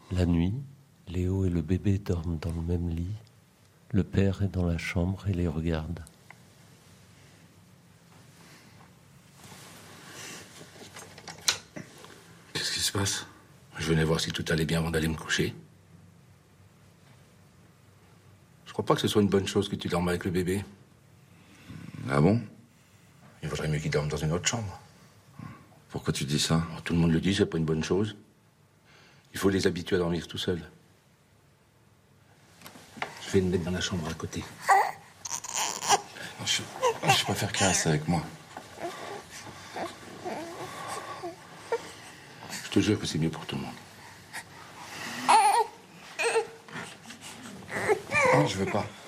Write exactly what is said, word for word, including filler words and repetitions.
La nuit, Léo et le bébé dorment dans le même lit. Le père est dans la chambre et les regarde. Qu'est-ce qui se passe? Je venais voir si tout allait bien avant d'aller me coucher. Je crois pas que ce soit une bonne chose que tu dormes avec le bébé. Ah bon? Il vaudrait mieux qu'il dorme dans une autre chambre. Pourquoi tu dis ça? Tout le monde le dit, c'est pas une bonne chose. Il faut les habituer à dormir tout seul. Je vais le mettre dans la chambre à côté. Je, je préfère qu'il reste avec moi. Je te jure que c'est mieux pour tout le monde. Non, je veux pas.